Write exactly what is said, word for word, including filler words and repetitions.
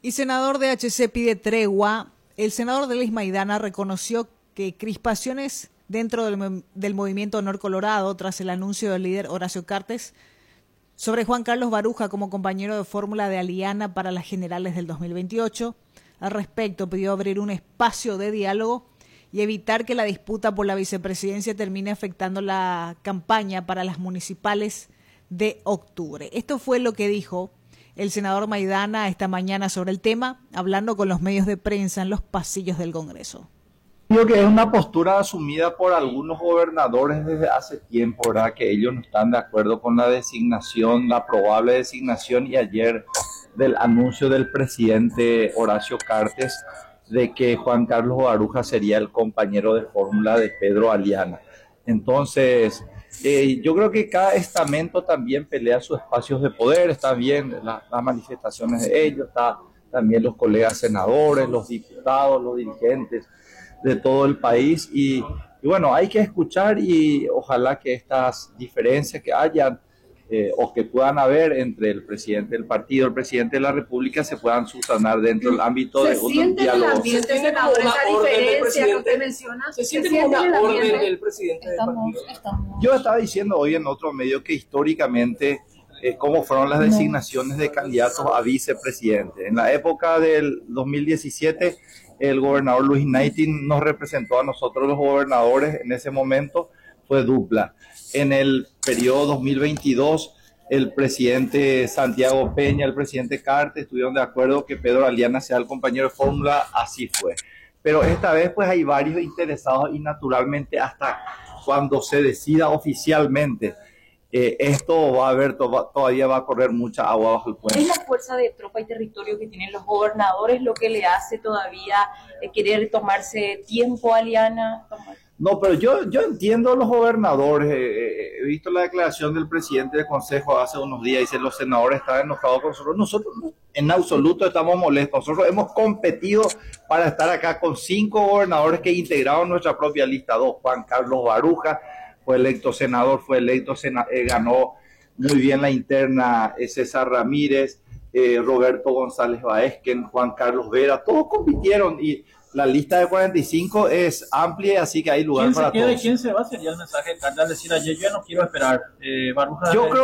Y senador de H C pide tregua. El senador Delis Maidana reconoció que crispaciones dentro del, del movimiento Honor Colorado tras el anuncio del líder Horacio Cartes sobre Juan Carlos Baruja como compañero de fórmula de Aliana para las generales del dos mil veintiocho. Al respecto, pidió abrir un espacio de diálogo y evitar que la disputa por la vicepresidencia termine afectando la campaña para las municipales de octubre. Esto fue lo que dijo el senador Maidana esta mañana sobre el tema, hablando con los medios de prensa en los pasillos del Congreso. Creo que es una postura asumida por algunos gobernadores desde hace tiempo, ¿verdad? Que ellos no están de acuerdo con la designación, la probable designación y ayer del anuncio del presidente Horacio Cartes de que Juan Carlos Baruja sería el compañero de fórmula de Pedro Aliana. Entonces, eh, yo creo que cada estamento también pelea sus espacios de poder, está bien la, las manifestaciones de ellos, está también los colegas senadores, los diputados, los dirigentes de todo el país y, y bueno, hay que escuchar y ojalá que estas diferencias que hayan eh, o que puedan haber entre el presidente del partido, el presidente de la República, se puedan subsanar dentro del ámbito de un diálogo. ¿Se siente como una orden del presidente? ¿Se siente como una orden del presidente del partido? Yo estaba diciendo hoy en otro medio que históricamente eh, cómo fueron las designaciones de candidatos a vicepresidente. En la época del dos mil diecisiete, el gobernador Luis Naitin nos representó a nosotros los gobernadores, en ese momento fue dupla. En el periodo dos mil veintidós, el presidente Santiago Peña, el presidente Cartes estuvieron de acuerdo que Pedro Aliana sea el compañero de fórmula, así fue. Pero esta vez pues hay varios interesados y naturalmente hasta cuando se decida oficialmente, Eh, esto va a haber, to- todavía va a correr mucha agua bajo el puente. ¿Es la fuerza de tropa y territorio que tienen los gobernadores lo que le hace todavía eh, querer tomarse tiempo a Aliana? Tomar... No, pero yo, yo entiendo a los gobernadores. Eh, he visto la declaración del presidente del Consejo hace unos días, dice los senadores están enojados con nosotros. Nosotros no, en absoluto estamos molestos. Nosotros hemos competido para estar acá con cinco gobernadores que integraron nuestra propia lista dos. Juan Carlos Baruja fue electo senador, fue electo, sena, eh, ganó muy bien la interna eh, César Ramírez, eh, Roberto González Baezquen, Juan Carlos Vera, todos compitieron y la lista de cuarenta y cinco es amplia, así que hay lugar para todos. ¿Quién se queda y quién se va? Sería el mensaje de Cartes al decir ayer, yo ya no quiero esperar. Eh, Baruja, yo creo